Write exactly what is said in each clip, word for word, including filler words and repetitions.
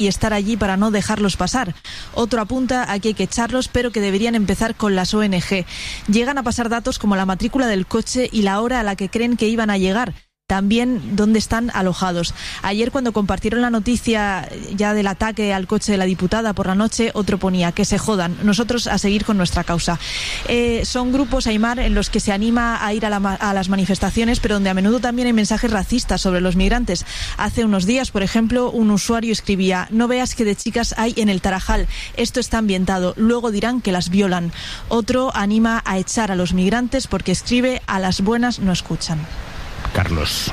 y estar allí para no dejarlos pasar. Otro apunta a que hay que echarlos, pero que deberían empezar con las O N Ge. Llegan a pasar datos como la matrícula del coche y la hora a la que creen que iban a llegar. También dónde están alojados. Ayer, cuando compartieron la noticia ya del ataque al coche de la diputada por la noche, otro ponía que se jodan, nosotros a seguir con nuestra causa. Eh, son grupos, Aimar, en los que se anima a ir a, la, a las manifestaciones, pero donde a menudo también hay mensajes racistas sobre los migrantes. Hace unos días, por ejemplo, un usuario escribía: no veas que de chicas hay en el Tarajal, esto está ambientado, luego dirán que las violan. Otro anima a echar a los migrantes porque escribe: a las buenas no escuchan. Carlos.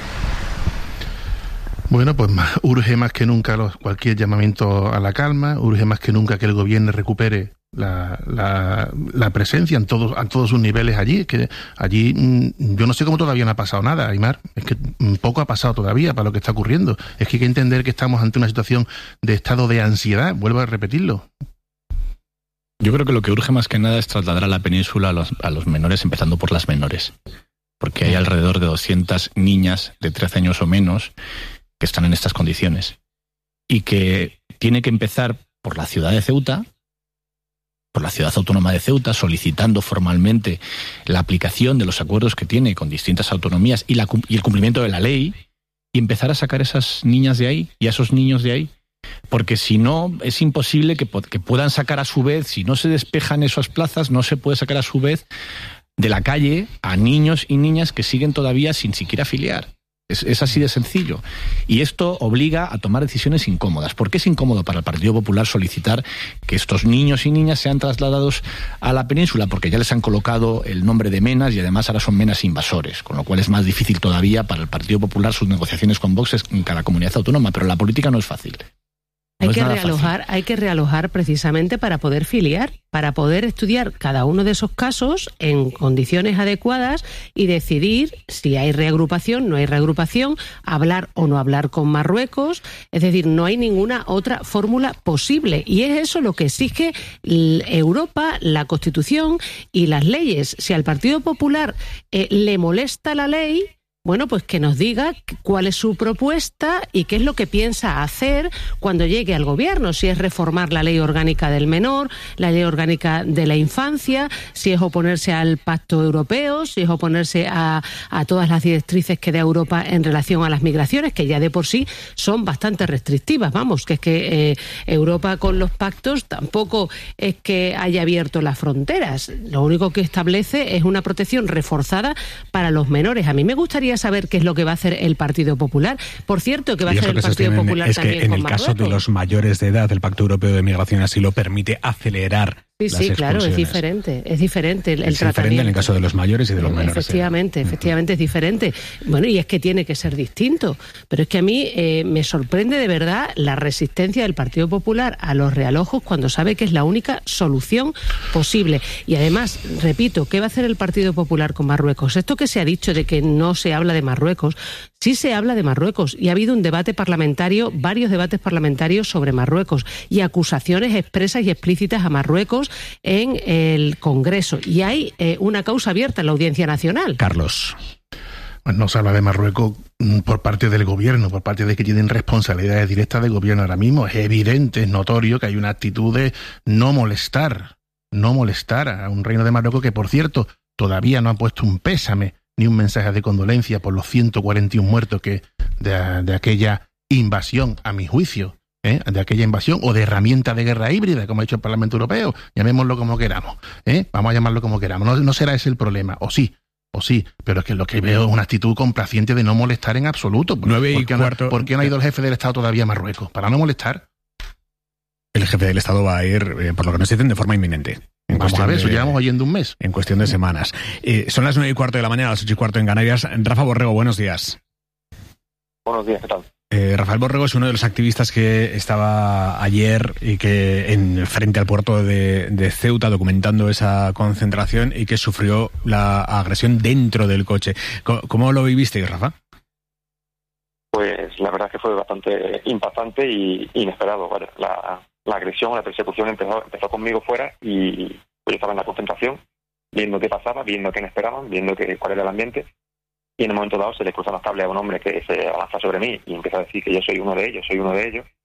Bueno, pues urge más que nunca los, cualquier llamamiento a la calma, urge más que nunca que el gobierno recupere la, la, la presencia en todos, a todos sus niveles allí. Es que allí yo no sé cómo todavía no ha pasado nada, Aimar. Es que poco ha pasado todavía para lo que está ocurriendo. Es que hay que entender que estamos ante una situación de estado de ansiedad. Vuelvo a repetirlo. Yo creo que lo que urge más que nada es trasladar a la península a los, a los menores, empezando por las menores. Porque hay alrededor de doscientas niñas de trece años o menos que están en estas condiciones. Y que tiene que empezar por la ciudad de Ceuta, por la ciudad autónoma de Ceuta, solicitando formalmente la aplicación de los acuerdos que tiene con distintas autonomías y, la, y el cumplimiento de la ley, y empezar a sacar a esas niñas de ahí y a esos niños de ahí. Porque si no, es imposible que, que puedan sacar a su vez, si no se despejan esas plazas, no se puede sacar a su vez de la calle a niños y niñas que siguen todavía sin siquiera afiliar. Es, es así de sencillo. Y esto obliga a tomar decisiones incómodas. ¿Por qué es incómodo para el Partido Popular solicitar que estos niños y niñas sean trasladados a la península? Porque ya les han colocado el nombre de menas y además ahora son menas invasores, con lo cual es más difícil todavía para el Partido Popular sus negociaciones con Vox en cada comunidad autónoma. Pero la política no es fácil. Hay No que es realojar, fácil. hay que realojar precisamente para poder filiar, para poder estudiar cada uno de esos casos en condiciones adecuadas y decidir si hay reagrupación, no hay reagrupación, hablar o no hablar con Marruecos. Es decir, no hay ninguna otra fórmula posible. Y es eso lo que exige Europa, la Constitución y las leyes. Si al Partido Popular eh, le molesta la ley, bueno, pues que nos diga cuál es su propuesta y qué es lo que piensa hacer cuando llegue al gobierno. Si es reformar la ley orgánica del menor, la ley orgánica de la infancia, si es oponerse al pacto europeo, si es oponerse a, a todas las directrices que da Europa en relación a las migraciones, que ya de por sí son bastante restrictivas. Vamos, que es que eh, Europa con los pactos tampoco es que haya abierto las fronteras. Lo único que establece es una protección reforzada para los menores. A mí me gustaría saber qué es lo que va a hacer el Partido Popular. Por cierto, que va a hacer el Partido Popular es también que en con el Marruecos. caso de los mayores de edad, el Pacto Europeo de Migración así lo permite acelerar. Sí, las sí, claro, es expulsiones. diferente, es diferente el, el Es diferente tratamiento. en el caso de los mayores y de los menores. Efectivamente, efectivamente es diferente. Bueno, y es que tiene que ser distinto. Pero es que a mí eh, me sorprende de verdad la resistencia del Partido Popular a los realojos cuando sabe que es la única solución posible. Y además, repito, ¿qué va a hacer el Partido Popular con Marruecos? Esto que se ha dicho de que no se habla de Marruecos, sí se habla de Marruecos. Y ha habido un debate parlamentario, varios debates parlamentarios sobre Marruecos y acusaciones expresas y explícitas a Marruecos en el Congreso. Y hay eh, una causa abierta en la Audiencia Nacional. Carlos. No se habla de Marruecos por parte del gobierno, por parte de que tienen responsabilidades directas del gobierno ahora mismo. Es evidente, es notorio que hay una actitud de no molestar, no molestar a un reino de Marruecos que, por cierto, todavía no ha puesto un pésame ni un mensaje de condolencia por los ciento cuarenta y uno muertos que de, de aquella invasión, a mi juicio, ¿eh? de aquella invasión o de herramienta de guerra híbrida, como ha dicho el Parlamento Europeo. Llamémoslo como queramos, ¿eh? Vamos a llamarlo como queramos. No, no será ese el problema, o sí. O sí, pero es que lo que veo es una actitud complaciente de no molestar en absoluto. Nueve y ¿Por qué cuarto. No, ¿Por qué no ha ido el jefe del Estado todavía a Marruecos? ¿Para no molestar? El jefe del Estado va a ir, eh, por lo que nos dicen, de forma inminente. Vamos a ver, eso llevamos oyendo un mes. En cuestión de semanas. Eh, son las nueve y cuarto de la mañana, las ocho y cuarto en Canarias. Rafa Borrego, buenos días. Buenos días, ¿qué tal? Eh, Rafael Borrego es uno de los activistas que estaba ayer y que en frente al puerto de, de Ceuta documentando esa concentración y que sufrió la agresión dentro del coche. ¿Cómo, cómo lo viviste, Rafa? Pues la verdad es que fue bastante impactante y inesperado. Bueno, la, la agresión, la persecución empezó, empezó conmigo fuera y yo estaba en la concentración, viendo qué pasaba, viendo qué me esperaban, viendo que, cuál era el ambiente. Y en un momento dado se le cruzan las tablas a un hombre que se avanza sobre mí y empieza a decir que yo soy uno de ellos, soy uno de ellos.